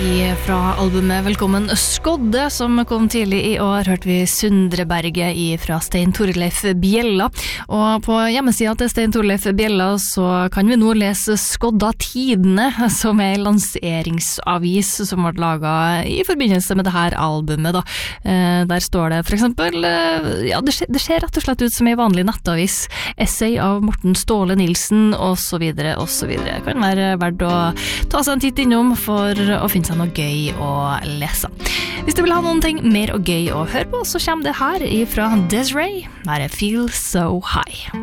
Fra albumet Velkommen Skodde, som kom tidlig I år, hørte vi Sundreberget fra Stein Torleif Bjella. Og på hjemmesiden til Stein Torleif Bjella så kan vi nå lese Skodda Tidene, som en lanseringsavis som ble laget I forbindelse med det her albumet. Da. Der står det for eksempel, det ser rett og slett ut som en vanlig nettavis. Essay av Morten Ståle Nilsen, og så videre, og så videre. Det kan være verdt å ta seg en titt innom for å finne seg noe gøy å lese. Hvis du vil ha noen ting mer og gøy å høre på, så kommer det her fra Desiree. Her Feel So High.